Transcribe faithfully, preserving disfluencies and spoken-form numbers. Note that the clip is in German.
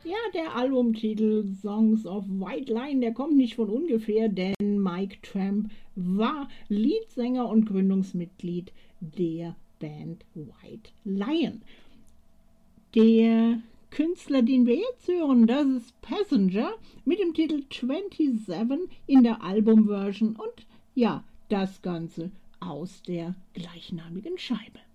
Ja, der Albumtitel Songs of White Lion, der kommt nicht von ungefähr, denn Mike Tramp war Leadsänger und Gründungsmitglied der Band White Lion. Der Künstler, den wir jetzt hören, das ist Passenger mit dem Titel siebenundzwanzig in der Albumversion und ja, das Ganze aus der gleichnamigen Scheibe.